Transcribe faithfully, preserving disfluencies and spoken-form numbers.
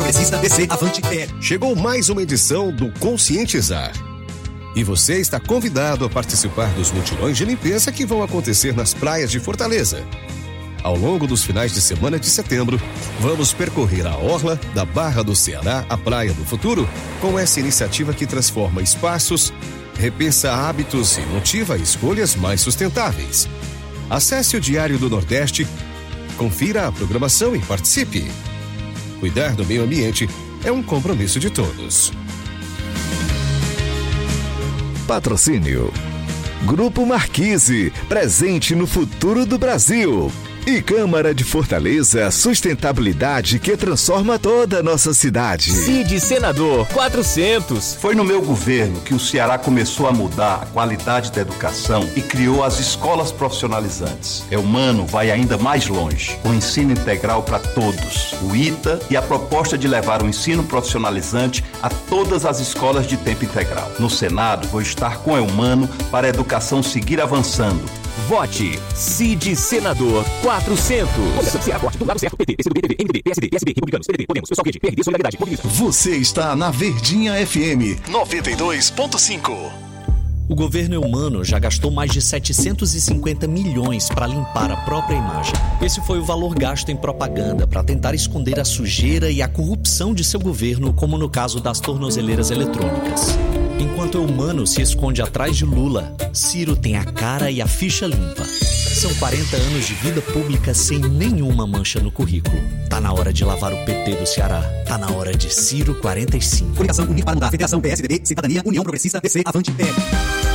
Progressista, D C, Avante, P L. Chegou mais uma edição do Conscientizar. E você está convidado a participar dos mutirões de limpeza que vão acontecer nas praias de Fortaleza. Ao longo dos finais de semana de setembro, vamos percorrer a orla da Barra do Ceará à Praia do Futuro com essa iniciativa que transforma espaços, repensa hábitos e motiva escolhas mais sustentáveis. Acesse o Diário do Nordeste, confira a programação e participe. Cuidar do meio ambiente é um compromisso de todos. Patrocínio: Grupo Marquise, presente no futuro do Brasil. E Câmara de Fortaleza, sustentabilidade que transforma toda a nossa cidade. Cid Senador quatrocentos. Foi no meu governo que o Ceará começou a mudar a qualidade da educação e criou as escolas profissionalizantes. Eumano vai ainda mais longe, com ensino integral para todos, o I T A e a proposta de levar o ensino profissionalizante a todas as escolas de tempo integral. No Senado, vou estar com Eumano para a educação seguir avançando. Vote Cid Senador quatrocentos. Do lado certo, P T, P C do B, P V, M D B, P S D, P S B, Republicanos, P D B, Podemos, Pessoal Verde, P R D, Solidariedade, Mobilista. Você está na Verdinha F M noventa e dois ponto cinco. O governo Eumano já gastou mais de setecentos e cinquenta milhões para limpar a própria imagem. Esse foi o valor gasto em propaganda para tentar esconder a sujeira e a corrupção de seu governo, como no caso das tornozeleiras eletrônicas. Enquanto Eumano se esconde atrás de Lula, Ciro tem a cara e a ficha limpa. São quarenta anos de vida pública sem nenhuma mancha no currículo. Tá na hora de lavar o P T do Ceará. Tá na hora de Ciro quarenta e cinco. Coligação Unir para Mudar. Federação P S D B, Cidadania, União Progressista, D C, Avante, P L.